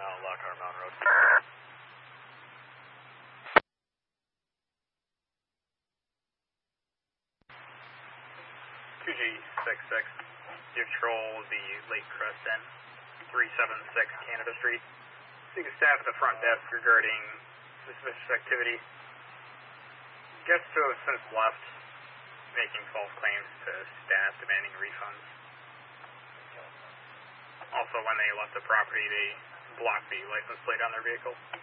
Lockhart Mountain Road. 2G66, you control the Lake Crescent, 376 Canada Street. Speaking to staff at the front desk regarding suspicious activity. Guests who have since left, making false claims to staff demanding refunds. Also, when they left the property, they blocked the license plate on their vehicle.